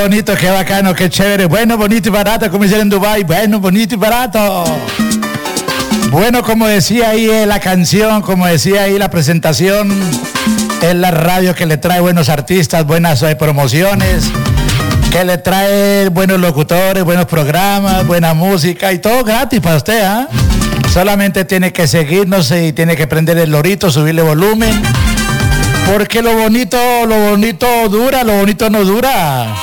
bonito, qué bacano, qué chévere. Bueno, bonito y barato, como dicen en Dubái. Bueno, bonito y barato. Bueno, como decía ahí la canción, como decía ahí la presentación, es la radio que le trae buenos artistas, buenas promociones, que le trae buenos locutores, buenos programas, buena música y todo gratis para usted, ¿ah? Solamente tiene que seguirnos y tiene que prender el lorito, subirle volumen, porque lo bonito dura, lo bonito no dura.